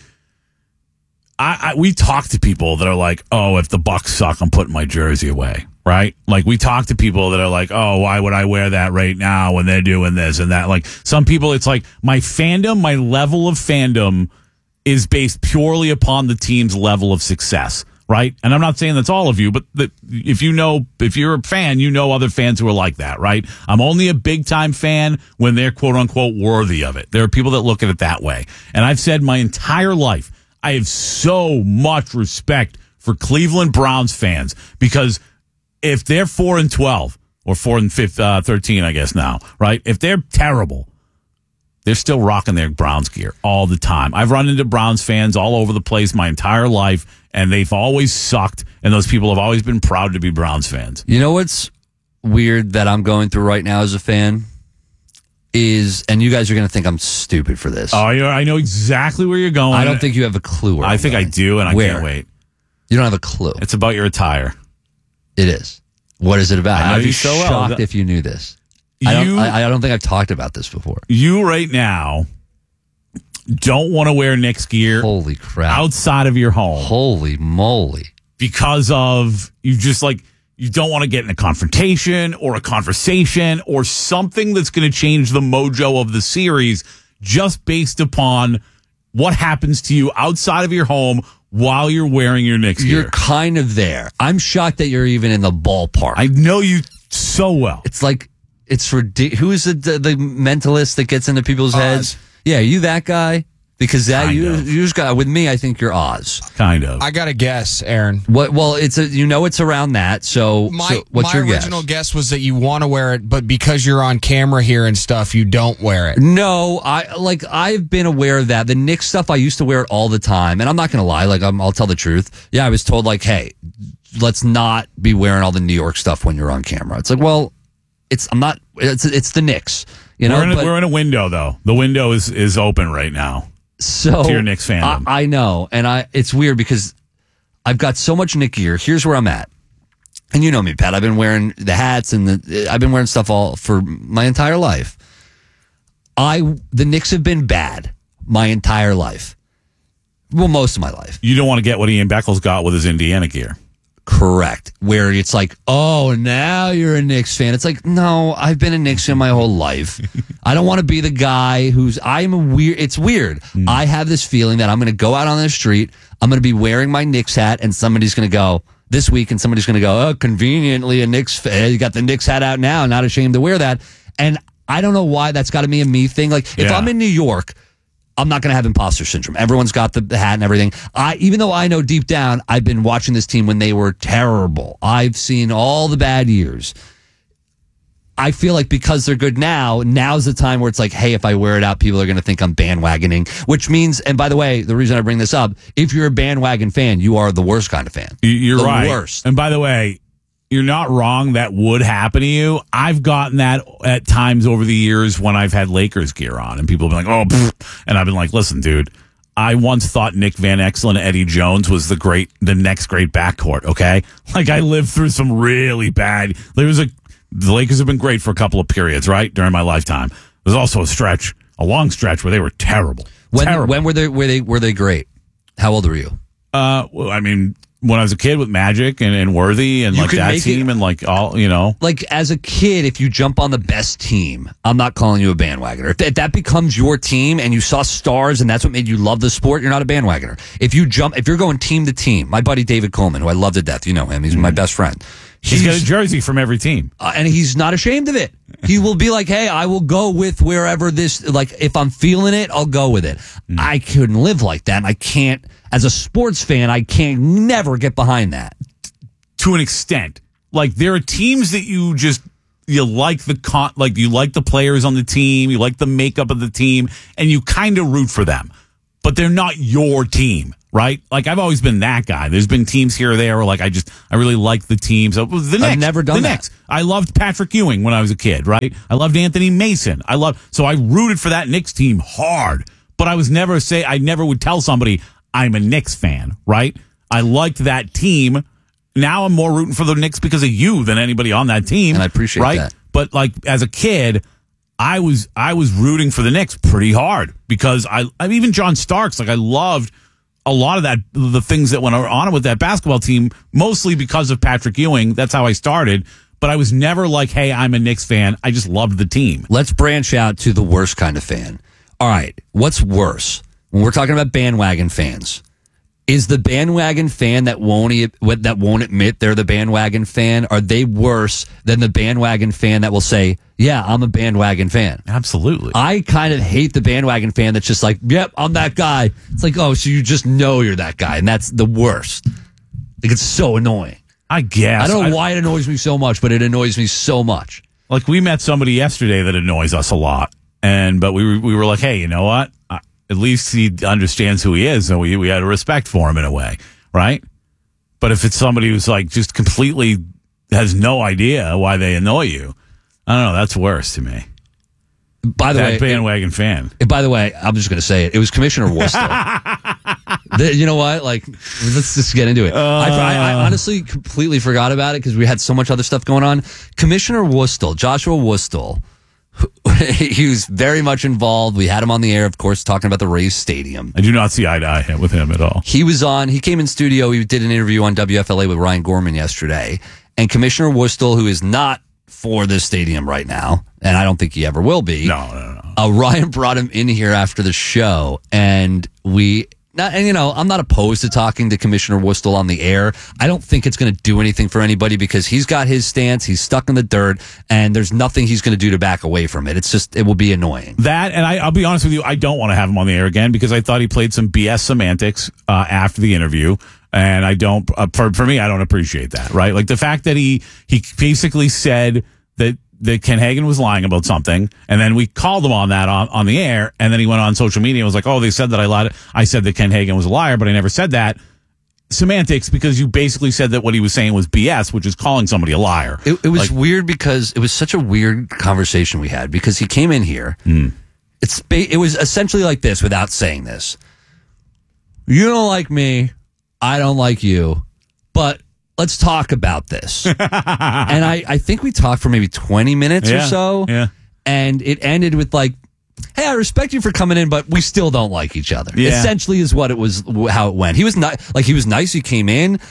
we talk to people that are like, oh, if the Bucks suck, I'm putting my jersey away, right? Like, we talk to people that are like, oh, why would I wear that right now when they're doing this and that? Like, some people, it's like my level of fandom is based purely upon the team's level of success, right? And I'm not saying that's all of you, but if you're a fan, you know other fans who are like that, right? I'm only a big time fan when they're quote unquote worthy of it. There are people that look at it that way. And I've said my entire life, I have so much respect for Cleveland Browns fans, because if they're 4-12 or 4-13, I guess now, right? If they're terrible, they're still rocking their Browns gear all the time. I've run into Browns fans all over the place my entire life, and they've always sucked, and those people have always been proud to be Browns fans. You know what's weird that I'm going through right now as a fan is, and you guys are going to think I'm stupid for this. Oh, I know exactly where you're going. I don't think you have a clue where I think I do, and I can't wait. You don't have a clue. It's about your attire. It is. What is it about? I know I'd be you so well. shocked if you knew this. I don't think I've talked about this before. You right now don't want to wear Knicks gear. Holy crap. Outside of your home. Holy moly. Because of, you don't want to get in a confrontation or a conversation or something that's going to change the mojo of the series just based upon what happens to you outside of your home while you're wearing your Knicks gear. You're kind of there. I'm shocked that you're even in the ballpark. I know you so well. It's like, it's ridiculous. Who is the mentalist that gets into people's heads? Yeah, you that guy? Because you just got, with me, I think you're Oz. Kind of. I got a guess, Aaron. What? Well, it's around that. So what's your guess? My original guess was that you want to wear it, but because you're on camera here and stuff, you don't wear it. No, I've been aware of that. The Knicks stuff, I used to wear it all the time, and I'm not gonna lie. I'll tell the truth. Yeah, I was told hey, let's not be wearing all the New York stuff when you're on camera. It's like, well, it's the Knicks. You know, we're in a window though. The window is open right now. So to your Knicks fandom. I know, and it's weird because I've got so much Knicks gear. Here's where I'm at, and you know me, Pat. I've been wearing the hats and I've been wearing stuff all for my entire life. The Knicks have been bad my entire life. Well, most of my life. You don't want to get what Ian Beckles got with his Indiana gear. Correct. Where it's like, oh, now you're a Knicks fan. It's like, no, I've been a Knicks fan my whole life. I don't want to be the guy it's weird. I have this feeling that I'm going to go out on the street, I'm going to be wearing my Knicks hat, and somebody's going to go this week, and somebody's going to go, oh, conveniently a Knicks fan. You got the Knicks hat out now, not ashamed to wear that. And I don't know why that's got to be a me thing. Like, if I'm in New York, I'm not going to have imposter syndrome. Everyone's got the hat and everything. Even though I know deep down, I've been watching this team when they were terrible. I've seen all the bad years. I feel like because they're good now's the time where it's like, hey, if I wear it out, people are going to think I'm bandwagoning, which means, and by the way, the reason I bring this up, if you're a bandwagon fan, you are the worst kind of fan. You're right. The worst. And by the way, you're not wrong. That would happen to you. I've gotten that at times over the years when I've had Lakers gear on and people have been like, oh, pfft. And I've been like, listen, dude, I once thought Nick Van Exel and Eddie Jones was the next great backcourt. Okay. Like, I lived through some really bad, the Lakers have been great for a couple of periods, right? During my lifetime. There's also a long stretch where they were terrible. When were they great? How old were you? Well, I mean, when I was a kid with Magic and Worthy and You like could that make team it- and like all, you know. Like as a kid, if you jump on the best team, I'm not calling you a bandwagoner. If that becomes your team and you saw stars and that's what made you love the sport, you're not a bandwagoner. If you're going team to team, my buddy David Coleman, who I love to death, you know him, he's my best friend. He's got a jersey from every team. And he's not ashamed of it. He will be like, hey, I will go with wherever this, like, if I'm feeling it, I'll go with it. I couldn't live like that. And I can't, as a sports fan, I can't never get behind that. To an extent. Like, there are teams that you like you like the players on the team, you like the makeup of the team, and you kind of root for them. But they're not your team, right? Like, I've always been that guy. There's been teams here or there where, like, I really like the team. So, the Knicks. I've never done the that. Knicks. I loved Patrick Ewing when I was a kid, right? I loved Anthony Mason. So I rooted for that Knicks team hard. But I never would tell somebody I'm a Knicks fan, right? I liked that team. Now I'm more rooting for the Knicks because of you than anybody on that team. And I appreciate right? that. But like as a kid, I was rooting for the Knicks pretty hard because I even John Starks, like I loved a lot of the things that went on with that basketball team, mostly because of Patrick Ewing. That's how I started. But I was never like, hey, I'm a Knicks fan. I just loved the team. Let's branch out to the worst kind of fan. All right, what's worse? When we're talking about bandwagon fans, is the bandwagon fan that won't admit they're the bandwagon fan, are they worse than the bandwagon fan that will say, yeah, I'm a bandwagon fan? Absolutely. I kind of hate the bandwagon fan that's just like, yep, I'm that guy. It's like, oh, so you just know you're that guy, and that's the worst. Like, it's so annoying. I guess. I don't know why it annoys me so much, but it annoys me so much. Like, we met somebody yesterday that annoys us a lot, but we were like, hey, you know what? At least he understands who he is, and we had a respect for him in a way, right? But if it's somebody who's like just completely has no idea why they annoy you, I don't know. That's worse to me. By the way, bandwagon fan. By the way, I'm just going to say it. It was Commissioner Wustel. You know what? Like, let's just get into it. I honestly completely forgot about it because we had so much other stuff going on. Commissioner Wustel, Joshua Wustel, he was very much involved. We had him on the air, of course, talking about the Rays Stadium. I do not see eye to eye with him at all. He came in studio. He did an interview on WFLA with Ryan Gorman yesterday. And Commissioner Wustel, who is not for this stadium right now, and I don't think he ever will be. No. Ryan brought him in here after the show, and I'm not opposed to talking to Commissioner Wustel on the air. I don't think it's going to do anything for anybody because he's got his stance. He's stuck in the dirt, and there's nothing he's going to do to back away from it. It will be annoying. That, and I'll be honest with you, I don't want to have him on the air again because I thought he played some BS semantics after the interview. And I don't, for me, I don't appreciate that, right? Like the fact that he basically said that Ken Hagen was lying about something, and then we called him on that on the air, and then he went on social media and was like, oh, they said that I lied. I said that Ken Hagen was a liar, but I never said that. Semantics, because you basically said that what he was saying was BS, which is calling somebody a liar. It was weird because it was such a weird conversation we had because he came in here. It was essentially like this without saying this. You don't like me. I don't like you, but let's talk about this. And I think we talked for maybe 20 minutes or so. Yeah. And it ended with like, hey, I respect you for coming in, but we still don't like each other. Yeah. Essentially is what it was, how it went. He was he was nice. He came in.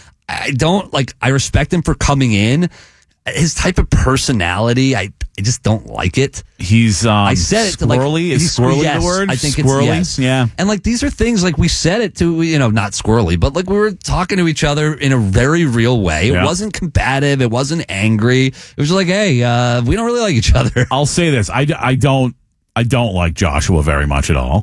I respect him for coming in. His type of personality, I just don't like it. He's I said it to like squirrely. Is squirrely yes, the word? I think squirrely? It's yes. Yeah. And like these are things like we said it to, not squirrely, but like we were talking to each other in a very real way. It wasn't combative. It wasn't angry. It was just like, hey, we don't really like each other. I'll say this: I don't like Joshua very much at all.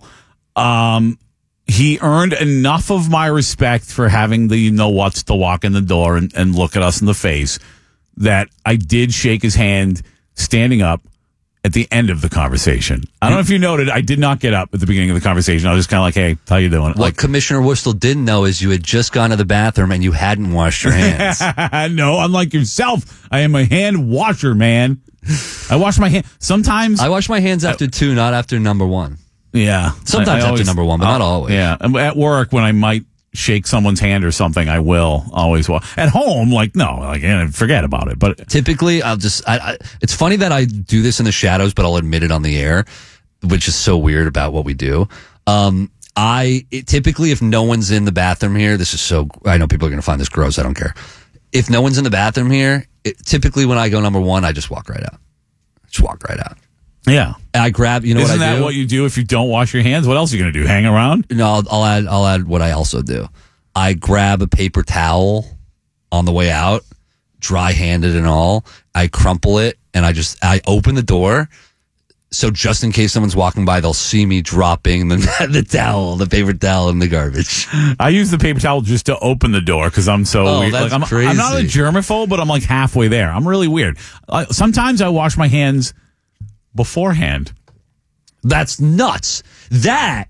He earned enough of my respect for having the what's to walk in the door and look at us in the face that I did shake his hand standing up at the end of the conversation. I don't know if you noted, I did not get up at the beginning of the conversation. I was just kind of like, hey, how you doing? What Commissioner Wustel didn't know is you had just gone to the bathroom and you hadn't washed your hands. No, unlike yourself, I am a hand washer, man. I wash my hands. Sometimes I wash my hands after 2, not after number 1. Yeah. Sometimes after number 1, but not always. Yeah. At work, when I might shake someone's hand or something, I will always wash. At home, forget about it. But typically, I'll just, it's funny that I do this in the shadows, but I'll admit it on the air, which is so weird about what we do. Typically, if no one's in the bathroom here, I know people are going to find this gross. I don't care. If no one's in the bathroom here, typically when I go number one, I just walk right out. Yeah. And I grab, what I do? Isn't that what you do if you don't wash your hands? What else are you going to do? Hang around? No, I'll add what I also do. I grab a paper towel on the way out, dry-handed and all. I crumple it, and I open the door. So just in case someone's walking by, they'll see me dropping the paper towel in the garbage. I use the paper towel just to open the door because I'm so weird. That's I'm not a germaphobe, but I'm like halfway there. I'm really weird. Sometimes I wash my hands beforehand. That's nuts. That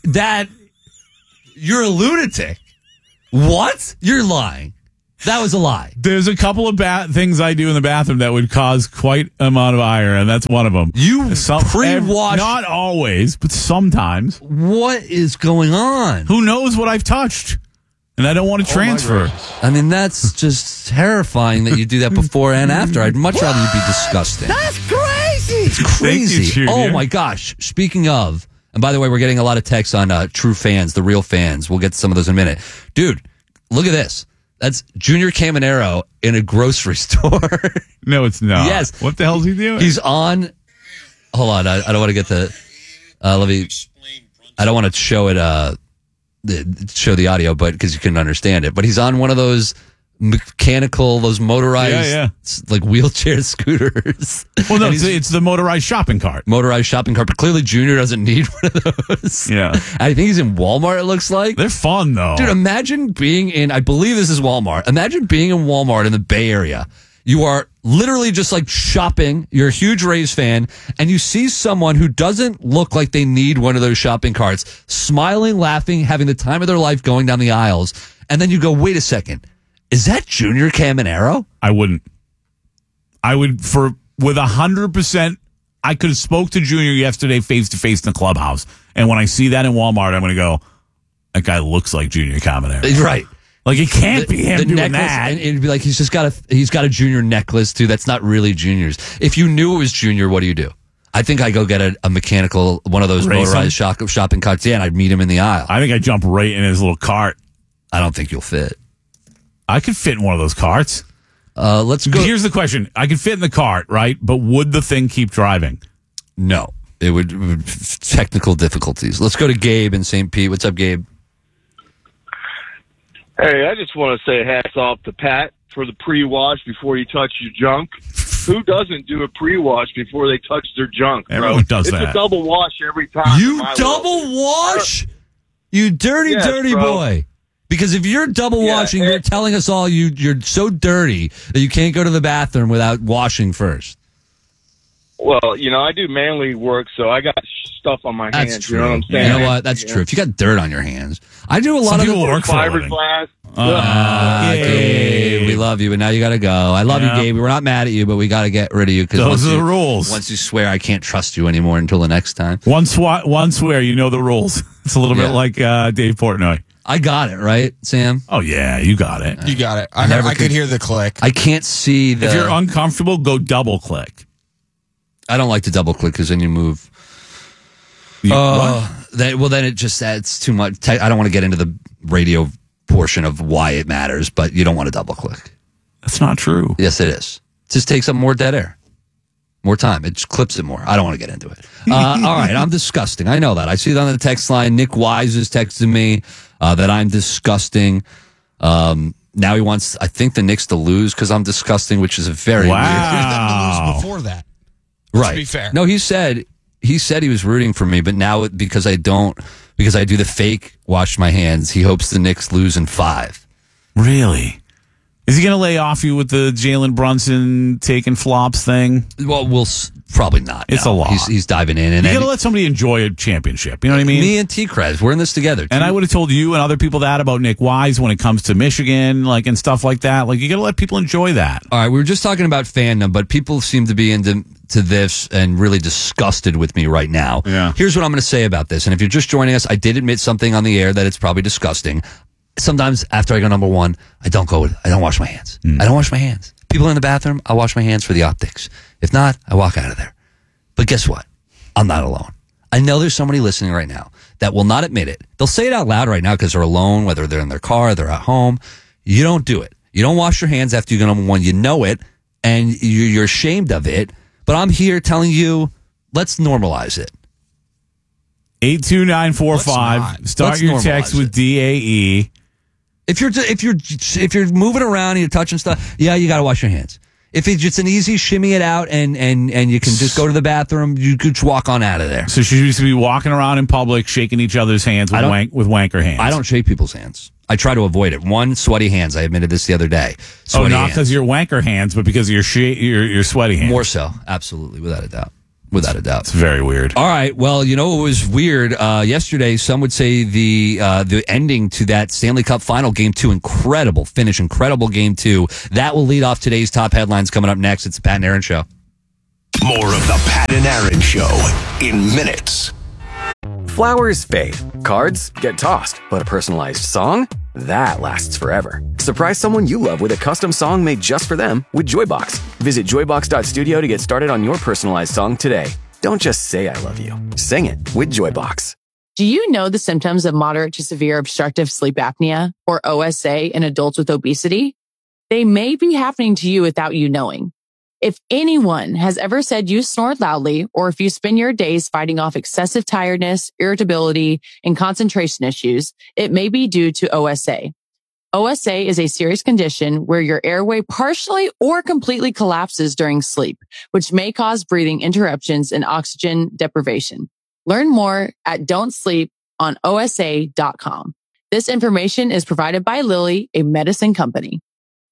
you're a lunatic. What? You're lying. That was a lie. There's a couple of things I do in the bathroom that would cause quite an amount of ire, and that's one of them. You pre-wash. Not always, but sometimes. What is going on? Who knows what I've touched? And I don't want to transfer. I mean, that's just terrifying that you do that before and after. I'd much rather you be disgusting. That's crazy. It's crazy. Thank you, oh, my gosh. Speaking of, and by the way, we're getting a lot of texts on true fans, the real fans. We'll get to some of those in a minute. Dude, look at this. That's Junior Caminero in a grocery store. No, it's not. Yes. What the hell is he doing? He's on. Hold on. I don't want to get the. Let me. I don't want to show it. Show the audio, but because you couldn't understand it. But he's on one of those mechanical, those motorized, like wheelchair scooters. Well, no, it's the motorized shopping cart. But clearly Junior doesn't need one of those. Yeah. I think he's in Walmart, it looks like. They're fun, though. Dude, imagine being in, I believe this is Walmart. Imagine being in Walmart in the Bay Area. You are literally just like shopping. You're a huge Rays fan, and you see someone who doesn't look like they need one of those shopping carts, smiling, laughing, having the time of their life going down the aisles. And then you go, wait a second. Is that Junior Caminero? I wouldn't. I would, with 100%, I could have spoke to Junior yesterday face to face in the clubhouse. And when I see that in Walmart, I'm going to go, that guy looks like Junior Caminero. Right. Like, it can't be him doing necklace, that. And it'd be like, he's got a Junior necklace, too. That's not really Junior's. If you knew it was Junior, what do? I think I go get a mechanical, one of those motorized shopping carts. Yeah, and I'd meet him in the aisle. I think I'd jump right in his little cart. I don't think you'll fit. I could fit in one of those carts. Let's go. Here's the question. I could fit in the cart, right? But would the thing keep driving? No. It would technical difficulties. Let's go to Gabe in St. Pete. What's up, Gabe? Hey, I just want to say hats off to Pat for the pre-wash before you touch your junk. Who doesn't do a pre-wash before they touch their junk, bro? Everyone does that. It's a double wash every time. You double wash? You dirty boy. Because if you're double washing, you're telling us all you're so dirty that you can't go to the bathroom without washing first. Well, I do manly work, so I got stuff on my hands. True. You know what I'm saying? You know what? That's true. If you got dirt on your hands, I do a lot of work for fiberglass. Gabe, we love you, but now you got to go. I love you, Gabe. We're not mad at you, but we got to get rid of you because those are the rules. Once you swear, I can't trust you anymore until the next time. One swear, you know the rules. It's a little bit like Dave Portnoy. I got it, right, Sam? Oh, yeah, you got it. You got it. I could hear the click. I can't see the... If you're uncomfortable, go double click. I don't like to double click because then you move. Then it just adds too much. I don't want to get into the radio portion of why it matters, but you don't want to double click. That's not true. Yes, it is. It just takes up more dead air. More time. It just clips it more. I don't want to get into it. All right, I'm disgusting. I know that. I see it on the text line. Nick Wise is texting me that I'm disgusting. Now he wants, I think, the Knicks to lose because I'm disgusting, which is a very weird. Them to lose before that. Right. To be fair. No, he said he was rooting for me, but now because I do the fake wash my hands, he hopes the Knicks lose in 5. Really? Is he going to lay off you with the Jalen Brunson taking flops thing? Well, we'll probably not. It's a lot. He's diving in. And you got to let somebody enjoy a championship. You know what I mean? Me and T-Krez, we're in this together. And I would have told you and other people that about Nick Wise when it comes to Michigan, and stuff like that. You got to let people enjoy that. All right, we were just talking about fandom, but people seem to be into this and really disgusted with me right now. Yeah. Here's what I'm going to say about this. And if you're just joining us, I did admit something on the air that it's probably disgusting. Sometimes after I go number one, I don't wash my hands. I don't wash my hands. People in the bathroom, I wash my hands for the optics. If not, I walk out of there. But guess what? I'm not alone. I know there's somebody listening right now that will not admit it. They'll say it out loud right now because they're alone, whether they're in their car, they're at home. You don't do it. You don't wash your hands after you go number one. You know it, and you're ashamed of it. But I'm here telling you, let's normalize it. 82945. Start your text with DAE. If you're moving around and you're touching stuff, yeah, you got to wash your hands. If it's just an easy shimmy it out and you can just go to the bathroom, you could just walk on out of there. So she used to be walking around in public, shaking each other's hands with wanker hands. I don't shake people's hands. I try to avoid it. One, sweaty hands. I admitted this the other day. Not because you're wanker hands, but because of your sweaty hands. More so, absolutely, without a doubt. Without a doubt. It's very weird. All right. Well, you know what was weird? Yesterday, some would say the ending to that Stanley Cup final, Game 2, incredible finish, incredible Game 2. That will lead off today's top headlines coming up next. It's the Pat and Aaron Show. More of the Pat and Aaron Show in minutes. Flowers fade. Cards get tossed. But a personalized song? That lasts forever. Surprise someone you love with a custom song made just for them with Joybox. Visit joybox.studio to get started on your personalized song today. Don't just say I love you. Sing it with Joybox. Do you know the symptoms of moderate to severe obstructive sleep apnea, or OSA, in adults with obesity? They may be happening to you without you knowing. If anyone has ever said you snore loudly, or if you spend your days fighting off excessive tiredness, irritability, and concentration issues, it may be due to OSA. OSA is a serious condition where your airway partially or completely collapses during sleep, which may cause breathing interruptions and oxygen deprivation. Learn more at don'tsleeponosa.com. This information is provided by Lilly, a medicine company.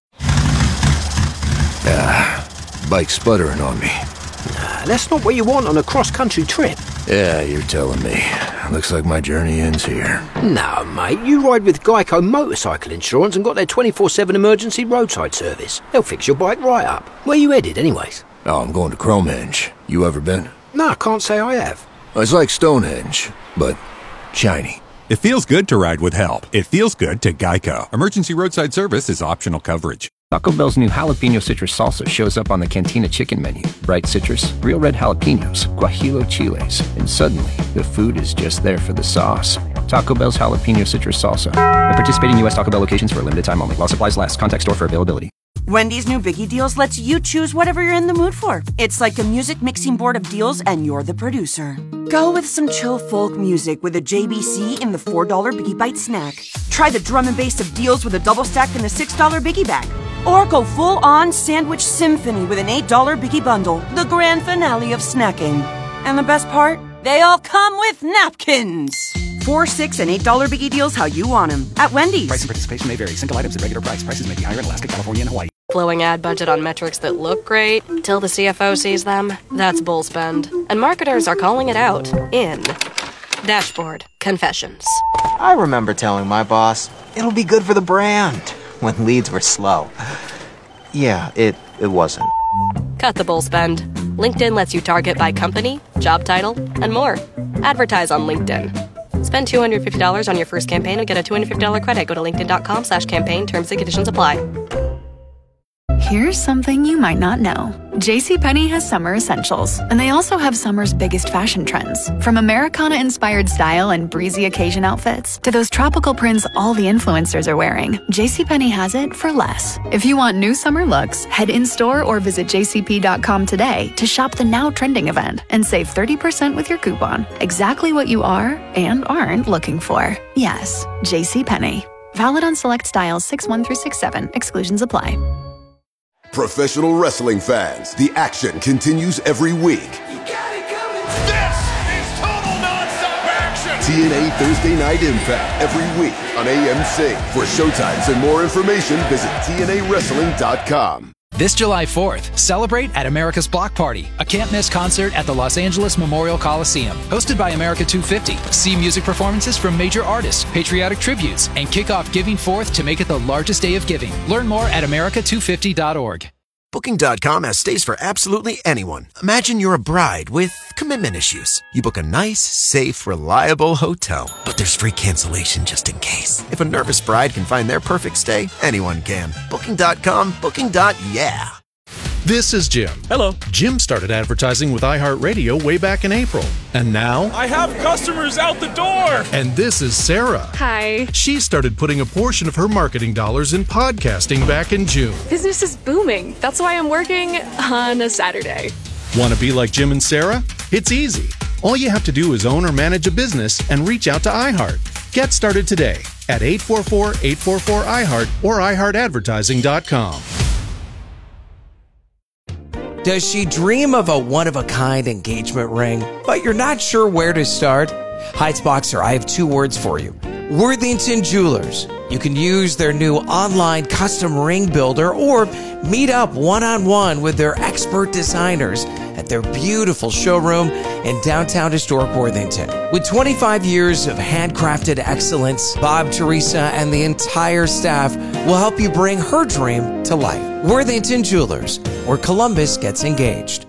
Bike sputtering on me. That's not what you want on a cross-country trip. Yeah, you're telling me. Looks like my journey ends here. No, mate, you ride with Geico Motorcycle Insurance and got their 24/7 emergency roadside service. They'll fix your bike right up. Where you headed, anyways? Oh, I'm going to Cromehenge. You ever been? No, I can't say I have. It's like Stonehenge, but shiny. It feels good to ride with help. It feels good to Geico. Emergency roadside service is optional coverage. Taco Bell's new jalapeno citrus salsa shows up on the Cantina chicken menu. Bright citrus, real red jalapenos, guajillo chiles, and suddenly the food is just there for the sauce. Taco Bell's jalapeno citrus salsa. At participating U.S. Taco Bell locations for a limited time only. While supplies last. Contact store for availability. Wendy's new Biggie Deals lets you choose whatever you're in the mood for. It's like a music mixing board of deals, and you're the producer. Go with some chill folk music with a JBC in the $4 Biggie Bite snack. Try the drum and bass of deals with a double stack in the $6 Biggie Bag. Or go full-on sandwich symphony with an $8 Biggie Bundle, the grand finale of snacking. And the best part? They all come with napkins. $4, $6, and $8 Biggie Deals how you want them at Wendy's. Price and participation may vary. Single items at regular price. Prices may be higher in Alaska, California, and Hawaii. Blowing ad budget on metrics that look great till the CFO sees them. That's bull spend. And marketers are calling it out in Dashboard Confessions. I remember telling my boss, it'll be good for the brand, when leads were slow. Yeah, it wasn't. Cut the bull spend. LinkedIn lets you target by company, job title, and more. Advertise on LinkedIn. Spend $250 on your first campaign and get a $250 credit. Go to linkedin.com/campaign. Terms and conditions apply. Here's something you might not know. JCPenney has summer essentials, and they also have summer's biggest fashion trends. From Americana-inspired style and breezy occasion outfits to those tropical prints all the influencers are wearing, JCPenney has it for less. If you want new summer looks, head in-store or visit jcp.com today to shop the now trending event and save 30% with your coupon. Exactly what you are and aren't looking for. Yes, JCPenney. Valid on select styles 6/1 through 6/7. Exclusions apply. Professional wrestling fans, the action continues every week. TNA Thursday Night Impact every week on AMC. For showtimes and more information, visit TNAWrestling.com. This July 4th, celebrate at America's Block Party, a can't-miss concert at the Los Angeles Memorial Coliseum. Hosted by America 250, see music performances from major artists, patriotic tributes, and kick off Giving Forth to make it the largest day of giving. Learn more at America250.org. Booking.com has stays for absolutely anyone. Imagine you're a bride with commitment issues. You book a nice, safe, reliable hotel. But there's free cancellation just in case. If a nervous bride can find their perfect stay, anyone can. Booking.com, booking.yeah. This is Jim. Hello. Jim started advertising with iHeartRadio way back in April. And now... I have customers out the door! And this is Sarah. Hi. She started putting a portion of her marketing dollars in podcasting back in June. Business is booming. That's why I'm working on a Saturday. Want to be like Jim and Sarah? It's easy. All you have to do is own or manage a business and reach out to iHeart. Get started today at 844-844-iHeart or iHeartAdvertising.com. Does she dream of a one-of-a-kind engagement ring, but you're not sure where to start? Heights Boxer, I have two words for you. Worthington Jewelers. You can use their new online custom ring builder or meet up one-on-one with their expert designers at their beautiful showroom in downtown historic Worthington. With 25 years of handcrafted excellence, Bob, Teresa, and the entire staff will help you bring her dream to life. Worthington Jewelers, where Columbus gets engaged.